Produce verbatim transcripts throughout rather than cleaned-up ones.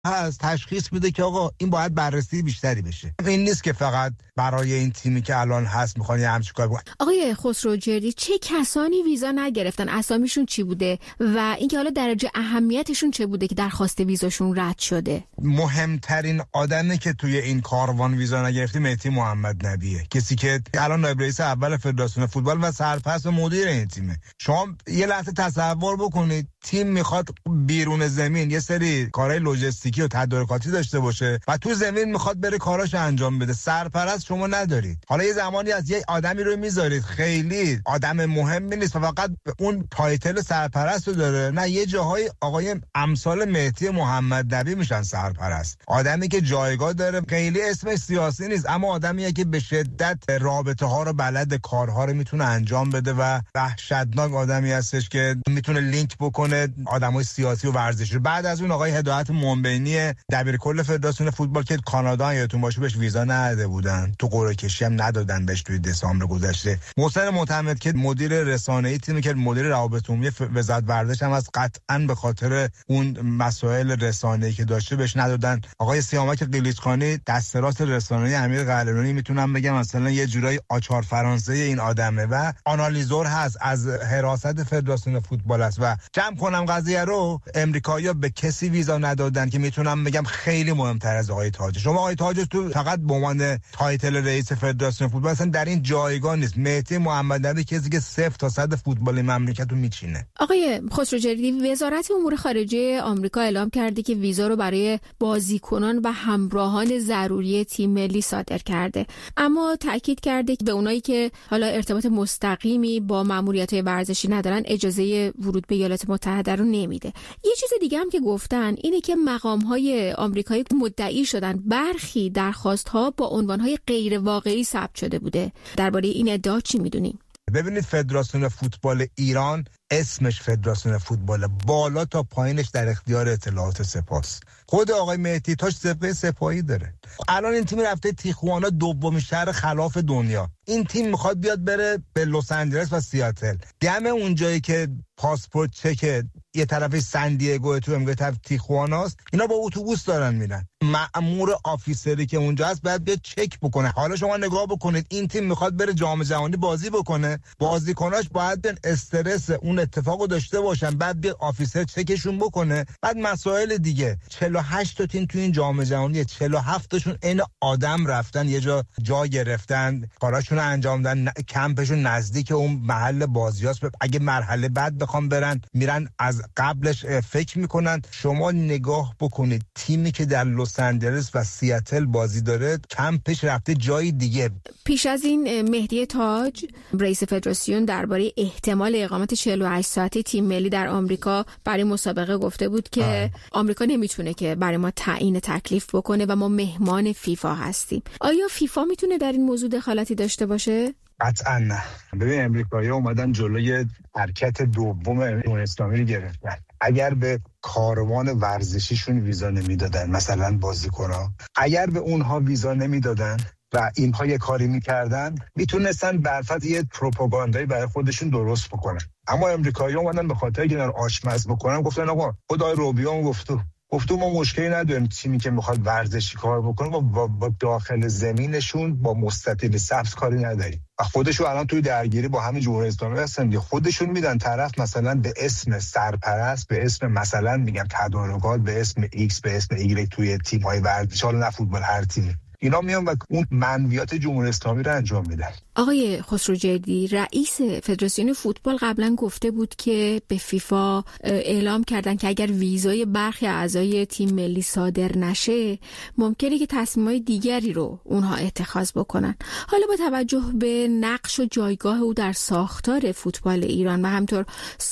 هست تشخیص میده که آقا این باید بررسی بیشتری بشه. این نیست که فقط برای این تیمی که الان هست میخوان یه همچین کار بکنن. آقای خسروجردی چه کسانی ویزا نگرفتن؟ اسامیشون چی بوده و اینکه حالا درجه اهمیتشون چه بوده که درخواست ویزاشون رد شده؟ مهمترین آدمی که توی این کاروان ویزا نگرفته مهدی محمد نبیه، کسی که الان نایب رئیس اول فدراسیون فوتبال و سرپرست و مدیر این تیمه. شما یه لحظه تصور بکنید تیم میخواد بیرون زمین یه سری کارهای لوجستیکی و تدارکاتی داشته باشه و تو زمین میخواد بره کاراش انجام بده. سرپرست شما ندارید. حالا یه زمانی از یه آدمی رو میذارید خیلی آدم مهمی نیست و فقط اون تایتل سرپرست رو داره، نه یه جاهای آقای امثال مهدی محمد نبی میشن سرپرست، آدمی که جایگاه داره، خیلی اسمش سیاسی نیست اما آدمیه که به شدت رابطه ها رو بلد، کارها رو میتونه انجام بده و وحشتناک آدمی هستش که میتونه لینک بکنه آدمای سیاسی و ورزشی. بعد از اون آقای هدایت منبینی دبیرکل فدراسیون فوتبال که کانادا یادتون باشه بهش ویزا نداده بودن، تو قرعه کشی هم ندادن بهش توی دسامبر گذشته. محسن معتمد که مدیر رسانه‌ای تیمی که مدیر روابط عمومی وزارت ورزش هم از قطعاً به خاطر اون مسائل رسانه‌ای که داشته بهش ندادن. آقای سیامک قلیچخانی دست راست رسانه‌ای امیر قلعه‌نوری میتونم بگم مثلا یه جورای آچار فرانسه این آدمه و آنالیزور هست، از حراست فدراسیون فوتبال است. و جمع کنم قضیه رو، امریکایی‌ها به کسی ویزا ندادن که میتونم بگم خیلی مهمتر از آقای تاج. شما آقای تاج تو فقط به عنوان تایتل رئیس فدراسیون فوتبال اصلا در این جایگاه نیست. مهدی محمد نبی کسی که صفر تا صد فوتبال مملکت رو میچینه. آقای خسروجردی، وزارت امور خارجه آمریکا اعلام کرده که ویزا رو برای بازیکنان و همراهان ضروری تیم ملی صادر کرده، اما تاکید کرده که به اونایی که حالا ارتباط مستقیمی با ماموریت‌های ورزشی ندارن اجازه ورود به ایالات متحده رو نمیده. یه چیز دیگه هم که گفتن اینه که مقام‌های آمریکایی مدعی شدن برخی درخواست‌ها با عنوان‌های غیر واقعی ثبت شده بوده. درباره این ادعا چی می‌دونیم؟ ببینید فدراسیون فوتبال ایران اسمش فدراسیون فوتبال، بالا تا پایینش در اختیار اطلاعات سپاس. خود آقای مهدی تاج سپاه سپاهی داره. الان این تیم رفته تیخوانا، دومین شهر خلاف دنیا. این تیم میخواد بیاد بره به لس آنجلس و سیاتل. دم اونجایی که پاسپورت چک یه طرف سندیگو تو امگه طرف تیخواناست، اینا با اتوبوس دارن میرن. مأمور آفیسری که اونجا هست باید بیاد چک بکنه. حالا شما نگاه بکنید این تیم میخواد بره جام جهانی بازی بکنه، بازیکناش باید بیان استرس اون اتفاقو داشته باشن، بعد بیاد آفیسر چکشون بکنه. بعد مسائل دیگه، چهل و هشت تا تیم تو این جام جهانی، چهل و هفت تاشون این آدم رفتن یه جا جا گرفتن، کاراشون رو انجام دادن، کمپشون نزدیک اون محل بازیاست. اگه مرحله بعد بخوام برن میرن از قبلش فکر میکنن. شما نگاه بکنید تیمی که در لس آنجلس و سیاتل بازی داره کمپش رفته جای دیگه. پیش از این مهدی تاج رئیس فدراسیون درباره احتمال اقامت چهل و هشت ساعته تیم ملی در آمریکا برای مسابقه گفته بود که آه. آمریکا نمیتونه که برای ما تعیین تکلیف بکنه و ما مهمان فیفا هستیم. آیا فیفا میتونه در این موضوع دخالتی داشته باشه؟ قطعا نه. ببین امریکایی‌ها اومدن جلوی حرکت دوم جمهوری اسلامی رو گرفتن. اگر به کاروان ورزشیشون ویزا نمیدادن، مثلا بازیکن‌ها، اگر به اونها ویزا نمیدادن و اینها یه کاری میکردن، میتونستن برفت یه پروپاگاندایی برای خودشون درست بکنن. اما امریکایی‌ها اومدن به خاطر اینکه آشپز بکنن گفتن آقا خدای روبیان گفتو گفتو ما مشکلی نداریم تیمی که میخواد ورزشی کار بکنه با, با داخل زمینشون با مستطیل سبز کاری نداریم. و خودشون الان توی درگیری با همین جمهوری اسلامی هستن. خودشون میدن طرف مثلا به اسم سرپرست، به اسم مثلا میگم تدارکات، به اسم ایکس، به اسم ایگرگ توی تیم‌های ورزشی، حالا نه فوتبال، هر تیمی، اینا میان و اون منویات جمهوری اسلامی رو انجام میدن. آقای خسروجردی، رئیس فدراسیون فوتبال قبلا گفته بود که به فیفا اعلام کردن که اگر ویزای برخی اعضای تیم ملی صادر نشه ممکنه که تصمیمات دیگری رو اونها اتخاذ بکنن. حالا با توجه به نقش و جایگاه او در ساختار فوتبال ایران و همطور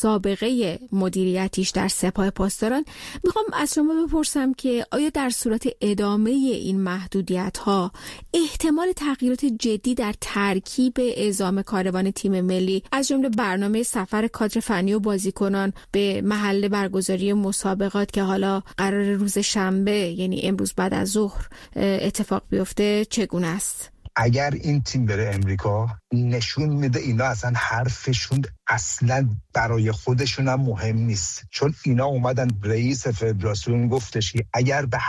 سابقه مدیریتیش در سپاه پاسداران، میخوام از شما بپرسم که آیا در صورت ادامه این محدودیت ها احتمال تغییرات جدی در ترکیب اعزام کاروان تیم ملی از جمله برنامه سفر کادر فنی و بازیکنان به محل برگزاری مسابقات که حالا قرار روز شنبه یعنی امروز بعد از ظهر اتفاق بیفته چگونه است؟ اگر این تیم بره امریکا نشون میده اینا اصلا حرفشون اصلا برای خودشون هم مهم نیست، چون اینا اومدن رئیس فدراسیون گفتش که اگر به